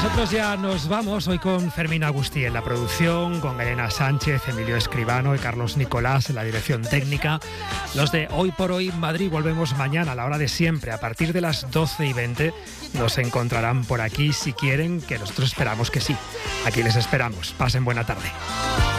Nosotros ya nos vamos hoy con Fermín Agustí en la producción, con Elena Sánchez, Emilio Escribano y Carlos Nicolás en la dirección técnica. Los de Hoy por Hoy Madrid volvemos mañana a la hora de siempre, a partir de las 12:20. Nos encontrarán por aquí si quieren, que nosotros esperamos que sí. Aquí les esperamos. Pasen buena tarde.